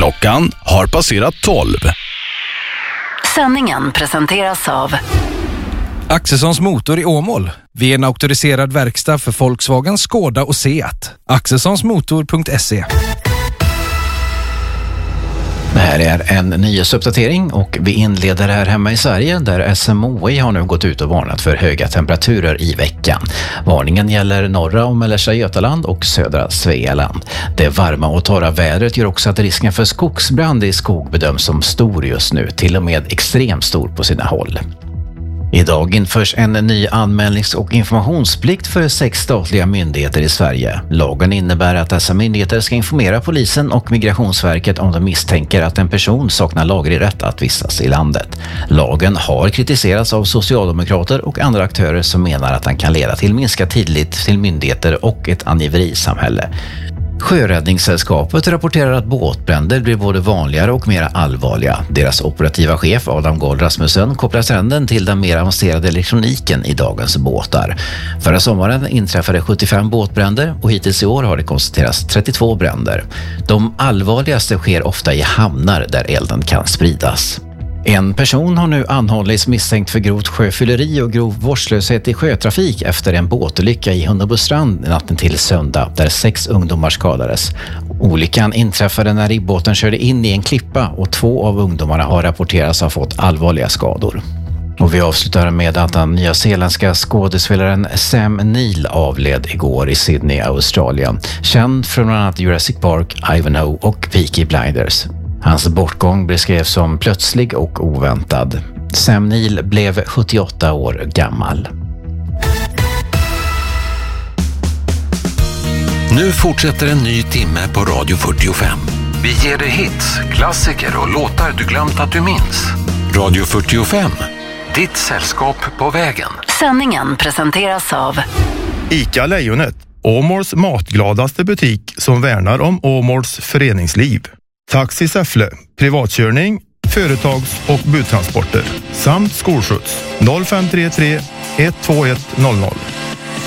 Klockan har passerat 12. Sändningen presenteras av Axelssons Motor i Åmål. Vi är en auktoriserad verkstad för Volkswagen, Skoda och Seat. Axelssonsmotor.se. Det här är en nyhetsuppdatering och vi inleder här hemma i Sverige där SMHI har nu gått ut och varnat för höga temperaturer i veckan. Varningen gäller norra och mellersta Götaland och södra Svealand. Det varma och torra vädret gör också att risken för skogsbrand i skog bedöms som stor just nu, till och med extremt stor på sina håll. Idag införs en ny anmälnings- och informationsplikt för 6 statliga myndigheter i Sverige. Lagen innebär att dessa myndigheter ska informera polisen och Migrationsverket om de misstänker att en person saknar laglig rätt att vistas i landet. Lagen har kritiserats av socialdemokrater och andra aktörer som menar att den kan leda till minskad tillit till myndigheter och ett angiverisamhälle. Sjöräddningssällskapet rapporterar att båtbränder blir både vanligare och mer allvarliga. Deras operativa chef Adam Gold Rasmussen kopplar trenden till den mer avancerade elektroniken i dagens båtar. Förra sommaren inträffade 75 båtbränder och hittills i år har det konstaterats 32 bränder. De allvarligaste sker ofta i hamnar där elden kan spridas. En person har nu anhållits misstänkt för grovt sjöfylleri och grov vårdslöshet i sjötrafik efter en båtolycka i Hunnebostrand natten till söndag där 6 ungdomar skadades. Olyckan inträffade när ribbåten körde in i en klippa och 2 av ungdomarna har rapporterats ha fått allvarliga skador. Och vi avslutar med att den nyzeeländska skådespelaren Sam Neill avled igår i Sydney, Australien. Känd från bland annat Jurassic Park, Ivanhoe och Peaky Blinders. Hans bortgång beskrevs som plötslig och oväntad. Sam Neill blev 78 år gammal. Nu fortsätter en ny timme på Radio 45. Vi ger dig hits, klassiker och låtar du glömt att du minns. Radio 45, ditt sällskap på vägen. sändningen presenteras av ICA Lejonet, Åmåls matgladaste butik som värnar om Åmåls föreningsliv. Taxi Säffle, privatkörning, företags- och budtransporter samt skolskjuts 0533 121 00.